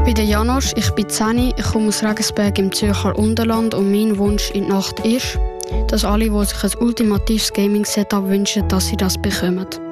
bin der Janosch, ich bin 10, ich komme aus Regensberg im Zürcher Unterland und mein Wunsch in die Nacht ist, dass alle, die sich ein ultimatives Gaming-Setup wünschen, dass sie das bekommen.